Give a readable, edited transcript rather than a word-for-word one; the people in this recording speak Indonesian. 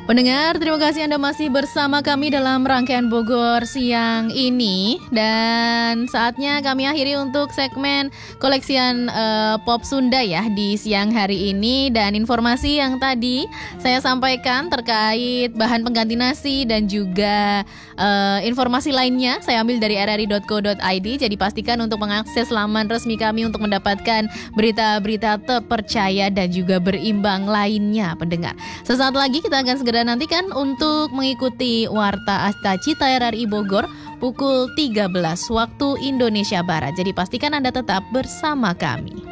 Pendengar, terima kasih Anda masih bersama kami dalam rangkaian Bogor siang ini. Dan saatnya kami akhiri untuk segmen koleksian pop Sunda ya di siang hari ini. Dan informasi yang tadi saya sampaikan terkait bahan pengganti nasi dan juga informasi lainnya saya ambil dari rri.co.id. Jadi pastikan untuk mengakses laman resmi kami untuk mendapatkan berita-berita terpercaya dan juga berimbang lainnya, pendengar. Sesaat lagi kita akan segera nantikan untuk mengikuti Warta Asta Cita RRI Bogor pukul 13 waktu Indonesia Barat. Jadi pastikan Anda tetap bersama kami.